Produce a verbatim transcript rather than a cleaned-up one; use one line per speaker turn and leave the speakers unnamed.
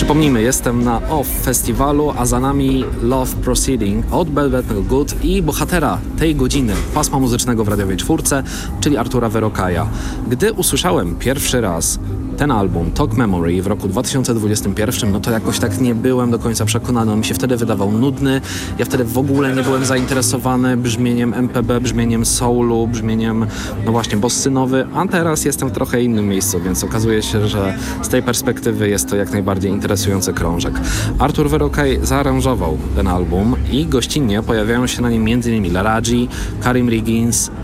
Przypomnijmy, jestem na Off Festiwalu, a za nami Love Proceeding od Velvet Good i bohatera tej godziny pasma muzycznego w radiowej czwórce, czyli Artura Verokaja. Gdy usłyszałem pierwszy raz ten album, Talk Memory, w roku dwa tysiące dwudziestym pierwszym, no to jakoś tak nie byłem do końca przekonany. On mi się wtedy wydawał nudny. Ja wtedy w ogóle nie byłem zainteresowany brzmieniem M P B, brzmieniem soulu, brzmieniem, no właśnie, bossynowy, a teraz jestem w trochę innym miejscu, więc okazuje się, że z tej perspektywy jest to jak najbardziej interesujący krążek. Artur Verokaj zaaranżował ten album i gościnnie pojawiają się na nim m.in. Laraji, Karim Riggins,